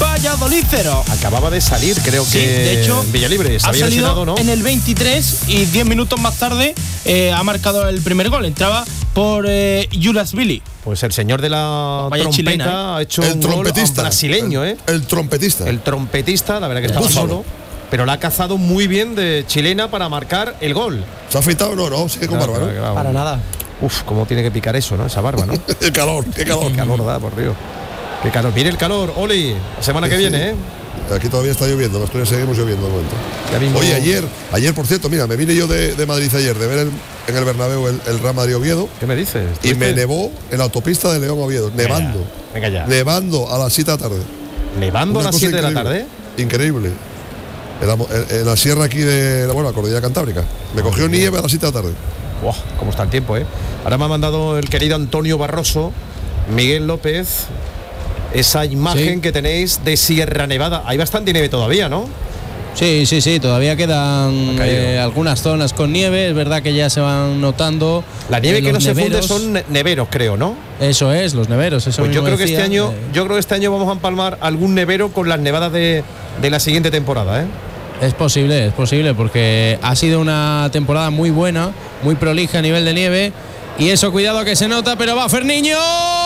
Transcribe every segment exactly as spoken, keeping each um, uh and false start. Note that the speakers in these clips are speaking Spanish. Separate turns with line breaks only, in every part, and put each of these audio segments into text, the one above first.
Valladolid cero.
Acababa de salir, creo
Sí,
que
de hecho,
Villalibre se
ha
había
salido
lesionado, ¿no?
en el veintitrés y diez minutos más tarde eh, ha marcado el primer gol. Entraba por eh, Julasvili.
Pues el señor de la
Vaya
trompeta
chilena, ¿eh?
ha hecho
El
un gol
trompetista.
brasileño, ¿eh?
El, el trompetista.
El trompetista, la verdad que estaba
Búfalo.
solo, pero la ha cazado muy bien de chilena para marcar el gol.
¿Se ha afeitado? No, no, sigue con
Claro,
barba, ¿no?
claro, claro.
Para nada.
Uf, cómo tiene que picar eso, ¿no? Esa barba, ¿no?
El calor, qué calor.
Qué calor da, por Dios. Qué calor. Viene el calor, Oli. La semana que
Sí,
viene,
sí.
¿eh?
Aquí todavía está lloviendo, en Asturias seguimos lloviendo de momento.
Ya mismo-
Oye, ayer, ayer por cierto, mira, me vine yo de, de Madrid ayer, de ver el- en el Bernabéu el, el Real Madrid Oviedo,
¿Qué me dices?
y me
¿Estuviste?
nevó en la autopista de León a Oviedo, nevando.
Venga ya.
Nevando a las siete de la tarde.
Nevando a
Una
las
cosa
siete de la
increíble,
tarde.
Increíble. En la, en- en la sierra aquí de la, bueno, la cordillera Cantábrica. Me cogió nieve a las siete de la tarde.
Buah, cómo está el tiempo, ¿eh? Ahora me ha mandado el querido Antonio Barroso, Miguel López, esa imagen
Sí.
que tenéis de Sierra Nevada. Hay bastante nieve todavía, ¿no?
Sí, sí, sí, todavía quedan
Ha caído.
eh, algunas zonas con nieve, es verdad que ya se van notando.
La nieve
eh,
que no
los
se funde
neveros.
son ne- neveros, creo, ¿no?
Eso es, los neveros, eso
Pues yo
mismo
creo que
decía,
este año,
eh,
yo creo que este año vamos a empalmar algún nevero con las nevadas de, de la siguiente temporada, ¿eh?
Es posible, es posible, porque ha sido una temporada muy buena, muy prolija a nivel de nieve. Y eso, cuidado que se nota, pero va Ferniño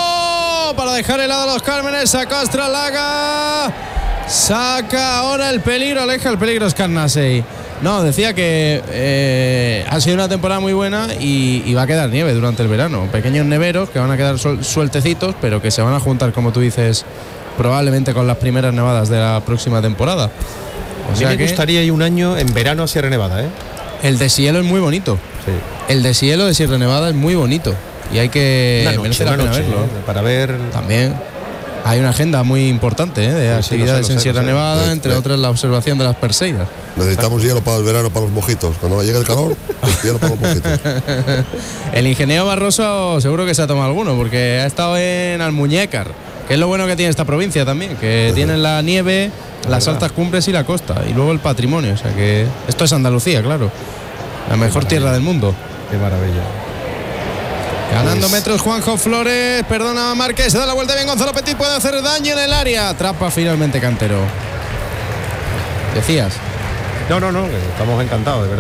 para dejar helado a los Cármenes. Saca Astralaga, saca ahora el peligro, aleja el peligro Scarnasei. No, decía que eh, ha sido una temporada muy buena y, y va a quedar nieve durante el verano. Pequeños neveros que van a quedar suel- sueltecitos, pero que se van a juntar, como tú dices, probablemente con las primeras nevadas de la próxima temporada. O
A mí
sea
me
que
gustaría ir un año en verano a Sierra Nevada, ¿eh?
el deshielo es muy bonito.
Sí.
El deshielo de Sierra Nevada es muy bonito. Y hay que
Una noche,
merece la
una
pena
noche,
verlo.
¿eh? Para ver.
También hay una agenda muy importante ¿eh? de
Sí, sí,
actividades
lo sé, lo
en
sé,
Sierra
lo sé.
Nevada,
Sí,
entre
sí.
otras la observación de las Perseidas.
Necesitamos hielo para el verano, para los mojitos. Cuando llegue el calor, hielo para los mojitos.
El ingeniero Barroso seguro que se ha tomado alguno, porque ha estado en Almuñécar, que es lo bueno que tiene esta provincia también, que tienen la nieve, las
verdad.
altas cumbres y la costa, y luego el patrimonio. O sea que esto es Andalucía, claro. La mejor tierra del mundo.
Qué maravilla.
Ganando
Pues-
metros Juanjo Flores, perdona Márquez, se da la vuelta bien Gonzalo Petit, puede hacer daño en el área. Atrapa finalmente Cantero. Decías.
No, no, no, que estamos encantados, de verdad.